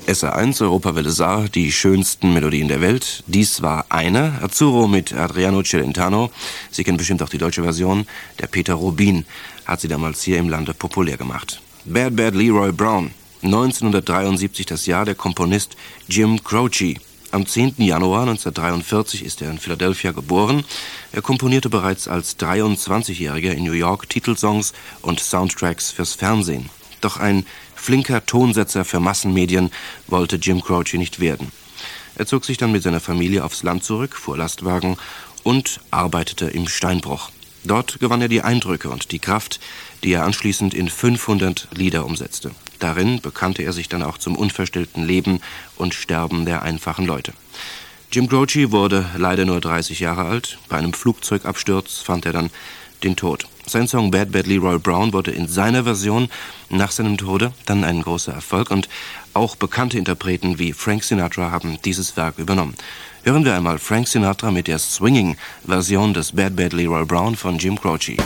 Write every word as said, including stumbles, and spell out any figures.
S R eins, Europawelle Saar, die schönsten Melodien der Welt. Dies war eine, Azzurro mit Adriano Celentano. Sie kennen bestimmt auch die deutsche Version. Der Peter Rubin hat sie damals hier im Lande populär gemacht. Bad Bad Leroy Brown. neunzehnhundertdreiundsiebzig das Jahr, der Komponist Jim Croce. Am zehnten Januar neunzehnhundertdreiundvierzig ist er in Philadelphia geboren. Er komponierte bereits als dreiundzwanzigjähriger in New York Titelsongs und Soundtracks fürs Fernsehen. Doch ein flinker Tonsetzer für Massenmedien wollte Jim Croce nicht werden. Er zog sich dann mit seiner Familie aufs Land zurück, fuhr Lastwagen und arbeitete im Steinbruch. Dort gewann er die Eindrücke und die Kraft, die er anschließend in fünfhundert Lieder umsetzte. Darin bekannte er sich dann auch zum unverstellten Leben und Sterben der einfachen Leute. Jim Croce wurde leider nur dreißig Jahre alt. Bei einem Flugzeugabsturz fand er dann den Tod. Sein Song Bad Bad Leroy Brown wurde in seiner Version nach seinem Tode dann ein großer Erfolg und auch bekannte Interpreten wie Frank Sinatra haben dieses Werk übernommen. Hören wir einmal Frank Sinatra mit der Swinging-Version des Bad Bad Leroy Brown von Jim Croce.